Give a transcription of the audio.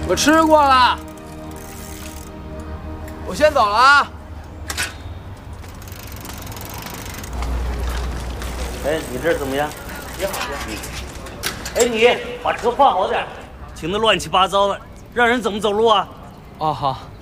我吃过了，我先走了啊。 哎，你这儿怎么样？挺好的。哎，你把车放好点，停的乱七八糟的，让人怎么走路啊？ 哦，好。